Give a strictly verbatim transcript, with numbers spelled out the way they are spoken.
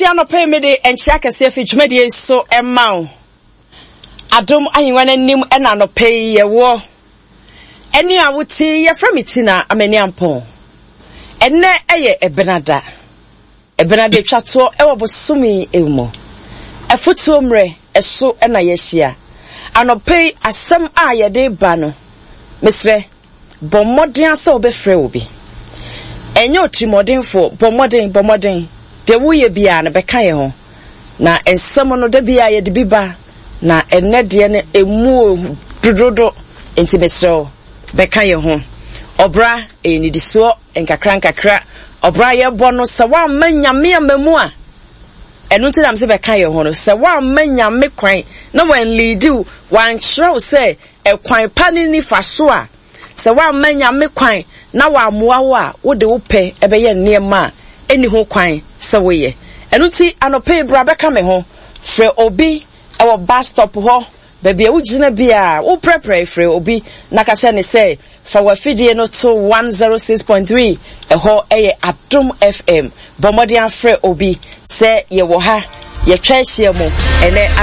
Etia no pay me de enchia kese fi dwumade so emma Adom ayiwana nim ena no pay ye wo eni awuti ye from itina amani ampon enne eye ebenada ebenada twato ewo bosumi ewmo efutu omre eso ena yehia anope asem a ye de ba no mesre bommodin asa obefre obi enye otimodenfo bommodin bommodin de wo ye bia na beka ye ho na ensem no de bia ye de biba na enne de ne emu dododo enti mesre beka ye ho obra enidiso enkakra nkakra obra ye bo no se wa manyame amamu a enu ti nam se beka ye ho no se wa manyame kwan na wan lead you wan chro se e kwan pani ni faso a se wa manyame kwan na wa amoa wo a wo de wo pe ebe ye niema eni ho kwan se wo ye enu ti anope bra beka me ho fre obi e wo bus stop ho baby wo gina bia wo prepare fre obi na ka ne say fa wa fidie no to one oh six point three eho eye Adom F M bomodi afre obi se ye wo ha ye twa hia mu ene